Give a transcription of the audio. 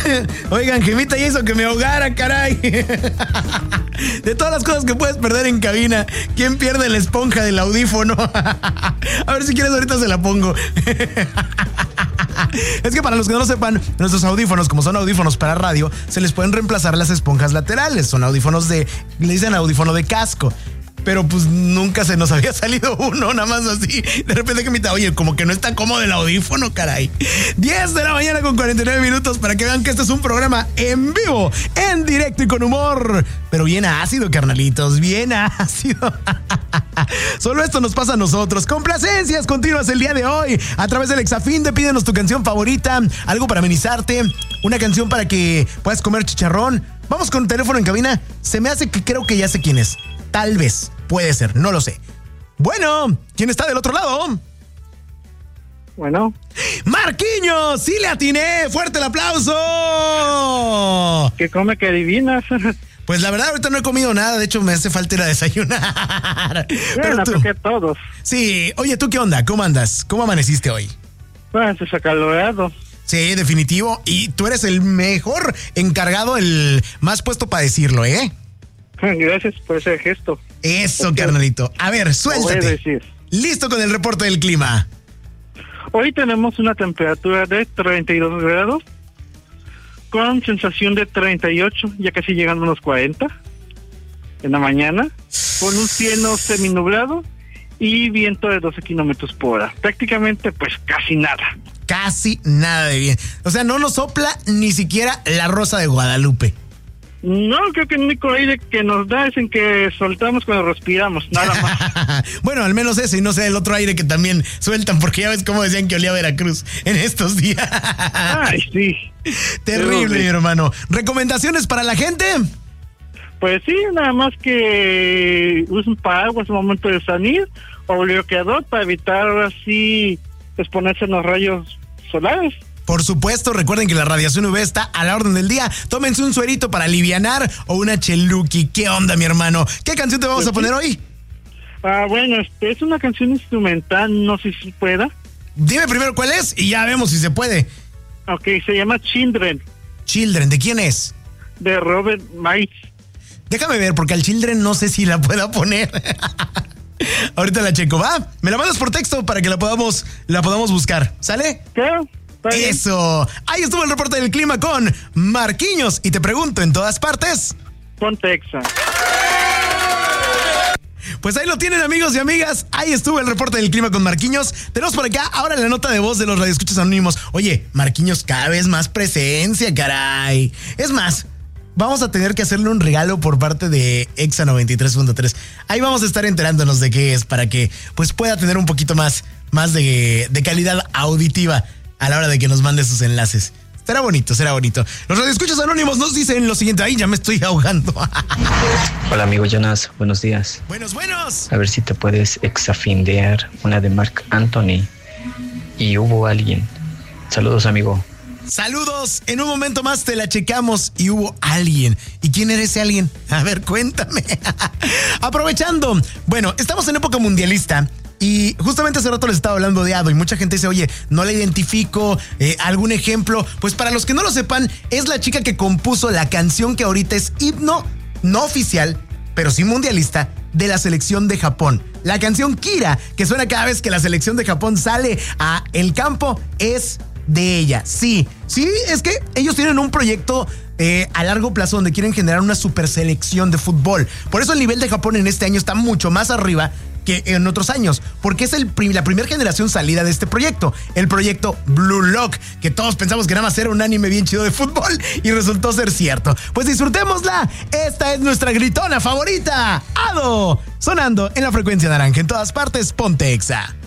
Oigan, Gemita ya hizo que me ahogara, caray. De todas las cosas que puedes perder en cabina, ¿quién pierde la esponja del audífono? A ver si quieres, ahorita se la pongo. Es que para los que no lo sepan, nuestros audífonos, como son audífonos para radio, se les pueden reemplazar las esponjas laterales. Son audífonos le dicen audífono de casco. Pero pues nunca se nos había salido uno, nada más así. De repente que me dice, oye, como que no está cómodo el audífono, caray. 10 de la mañana con 49 minutos para que vean que este es un programa en vivo, en directo y con humor. Pero bien ácido, carnalitos, bien ácido. Solo esto nos pasa a nosotros. Complacencias continuas el día de hoy. A través del Exafinde, pídenos tu canción favorita, algo para amenizarte, una canción para que puedas comer chicharrón. Vamos con teléfono en cabina. Se me hace que creo que ya sé quién es. Tal vez, puede ser, no lo sé. Bueno, ¿quién está del otro lado? Bueno. ¡Marquiños! ¡Sí le atiné! ¡Fuerte el aplauso! ¿Qué come que adivinas? Pues la verdad ahorita no he comido nada, de hecho me hace falta ir a desayunar. Pero tú... que todos. Sí, oye, ¿tú qué onda? ¿Cómo andas? ¿Cómo amaneciste hoy? Pues acalorado. Sí, definitivo. Y tú eres el mejor encargado, el más puesto para decirlo, ¿eh? Gracias por ese gesto. Eso, carnalito. A ver, suéltate. Listo con el reporte del clima. Hoy tenemos una temperatura de 32 grados con sensación de 38, ya casi llegando a unos 40 en la mañana, con un cielo seminublado y viento de 12 kilómetros por hora. Prácticamente, pues, casi nada. Casi nada de bien. O sea, no nos sopla ni siquiera la rosa de Guadalupe. No, creo que el único aire que nos da es en que soltamos cuando respiramos, nada más. Bueno, al menos ese y no sé el otro aire que también sueltan, porque ya ves cómo decían que olía a Veracruz en estos días. Ay, sí. Terrible, mi hermano. ¿Recomendaciones para la gente? Pues sí, nada más que usen paraguas en el momento de salir o bloqueador para evitar así exponerse en los rayos solares. Por supuesto, recuerden que la radiación UV está a la orden del día. Tómense un suerito para alivianar o una cheluqui. ¿Qué onda, mi hermano? ¿Qué canción te vamos a poner hoy? Bueno, es una canción instrumental, no sé si pueda. Dime primero cuál es y ya vemos si se puede. Ok, se llama Children. Children, ¿de quién es? De Robert Miles. Déjame ver, porque al Children no sé si la pueda poner. Ahorita la checo, ¿va? Me la mandas por texto para que la podamos buscar. ¿Sale? Claro. Eso. Ahí estuvo el reporte del clima con Marquiños. Y te pregunto, ¿en todas partes? Ponte Exa. Pues ahí lo tienen, amigos y amigas. Ahí estuvo el reporte del clima con Marquiños. Tenemos por acá ahora la nota de voz de los radioescuchas anónimos. Oye, Marquiños, cada vez más presencia, caray. Es más, vamos a tener que hacerle un regalo por parte de Exa 93.3. Ahí vamos a estar enterándonos de qué es para que pues pueda tener un poquito más de calidad auditiva a la hora de que nos mande sus enlaces. Será bonito, será bonito. Los radioescuchas anónimos nos dicen lo siguiente. Ay, ya me estoy ahogando. Hola, amigo Jonas. Buenos días. Buenos. A ver si te puedes exafindear una de Marc Anthony. Y hubo alguien. Saludos, amigo. Saludos. En un momento más te la checamos y hubo alguien. ¿Y quién era ese alguien? A ver, cuéntame. Aprovechando. Bueno, estamos en época mundialista. Y justamente hace rato les estaba hablando de Ado y mucha gente dice, oye, no la identifico, algún ejemplo. Pues para los que no lo sepan, es la chica que compuso la canción que ahorita es himno, no oficial, pero sí mundialista, de la selección de Japón. La canción Kira, que suena cada vez que la selección de Japón sale a el campo, es de ella. Sí, es que ellos tienen un proyecto a largo plazo donde quieren generar una super selección de fútbol. Por eso el nivel de Japón en este año está mucho más arriba que en otros años, porque es la primera generación salida de este proyecto, el proyecto Blue Lock, que todos pensamos que nada más era un anime bien chido de fútbol y resultó ser cierto. Pues disfrutémosla, esta es nuestra gritona favorita, Ado, sonando en la frecuencia naranja, en todas partes, ponte Exa.